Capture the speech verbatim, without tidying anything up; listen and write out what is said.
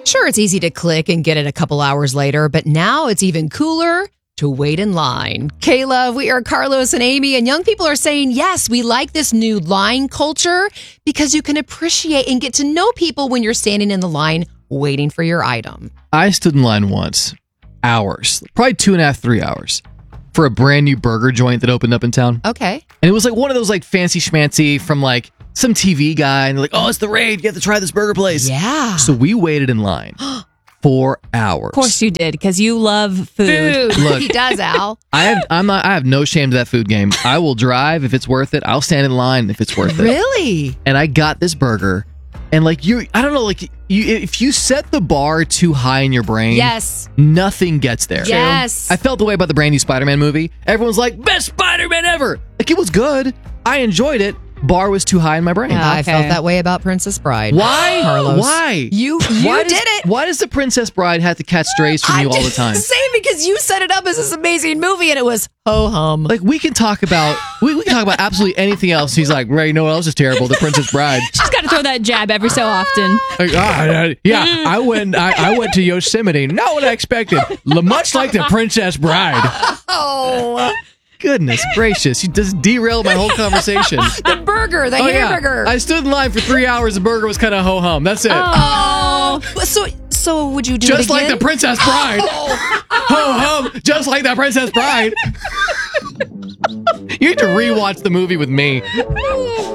Sure, it's easy to click and get it a couple hours later, but now it's even cooler to wait in line. Kayla, we are Carlos and Amy, and young people are saying, yes, we like this new line culture because you can appreciate and get to know people when you're standing in the line waiting for your item. I stood in line once, hours, probably two and a half, three hours, for a brand new burger joint that opened up in town. Okay. And it was like one of those like fancy schmancy from like some T V guy, and they're like, oh, it's the raid, you have to try this burger place. Yeah. So we waited in line. Four hours. Of course you did, because you love food. Food. Look, He does, Al. I have I'm not I have no shame to that food game. I will drive if it's worth it. I'll stand in line if it's worth it. Really? And I got this burger, and like you, I don't know, like you, if you set the bar too high in your brain, Yes. nothing gets there. Yes. I felt the way about the brand new Spider-Man movie. Everyone's like, best Spider-Man ever. Like, it was good. I enjoyed it. Bar was too high in my brain. Yeah, I Okay. felt that way about Princess Bride. Why? Carlos? Why? You you why did does, it. Why does the Princess Bride have to catch strays from I you all the did time? Same, because you set it up as this amazing movie, and it was ho hum. Like, we can talk about we, we can talk about absolutely anything else. He's like, Ray, you know what else is terrible? The Princess Bride. She's got to throw that jab every so often. Like, ah, yeah, I went. I, I went to Yosemite. Not what I expected. L- Much like the Princess Bride. Oh, Goodness gracious! You just derailed my whole conversation. the burger, the Oh, yeah. hamburger. I stood in line for three hours. The burger was kind of ho hum. That's it. Oh, so so would you do Just it like again? the Princess Bride. Ho hum. Just like the Princess Bride. You need to rewatch the movie with me.